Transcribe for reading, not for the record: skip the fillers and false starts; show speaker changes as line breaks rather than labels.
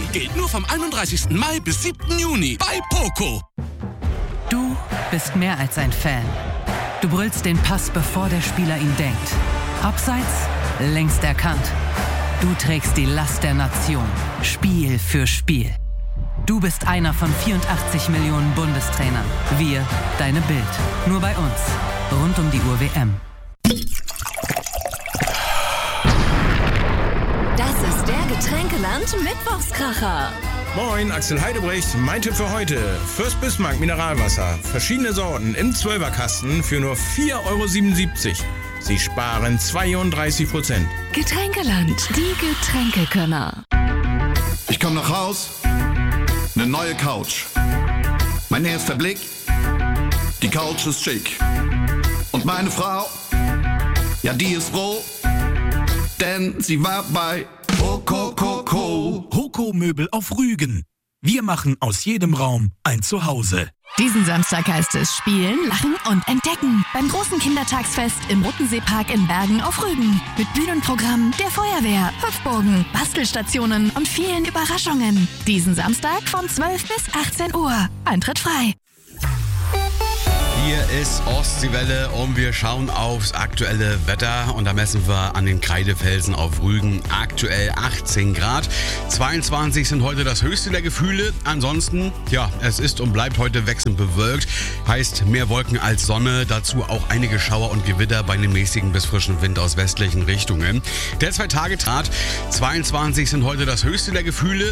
gilt nur vom 31. Mai bis 7. Juni bei Poco.
Du bist mehr als ein Fan. Du brüllst den Pass, bevor der Spieler ihn denkt. Abseits, längst erkannt. Du trägst die Last der Nation, Spiel für Spiel. Du bist einer von 84 Millionen Bundestrainern. Wir, deine Bild. Nur bei uns. Rund um die Uhr WM.
Das ist der Getränkeland-Mittwochskracher.
Moin, Axel Heidebrecht. Mein Tipp für heute. Fürst Bismarck Mineralwasser. Verschiedene Sorten im 12er-Kasten für nur 4,77 €. Sie sparen 32%.
Getränkeland, die Getränkekönner.
Ich komm nach Haus, ne neue Couch. Mein erster Blick, die Couch ist schick. Und meine Frau, ja die ist froh, denn sie war bei Coco.
Hoko Möbel auf Rügen. Wir machen aus jedem Raum ein Zuhause.
Diesen Samstag heißt es Spielen, Lachen und Entdecken. Beim großen Kindertagsfest im Rottenseepark in Bergen auf Rügen. Mit Bühnenprogramm, der Feuerwehr, Hüpfburgen, Bastelstationen und vielen Überraschungen. Diesen Samstag von 12 bis 18 Uhr. Eintritt frei.
Hier ist Ostseewelle und wir schauen aufs aktuelle Wetter und da messen wir an den Kreidefelsen auf Rügen aktuell 18 Grad. 22 sind heute das höchste der Gefühle. Ansonsten, ja, es ist und bleibt heute wechselnd bewölkt. Heißt mehr Wolken als Sonne. Dazu auch einige Schauer und Gewitter bei einem mäßigen bis frischen Wind aus westlichen Richtungen. Der 2-Tage-Tag. 22 sind heute das höchste der Gefühle.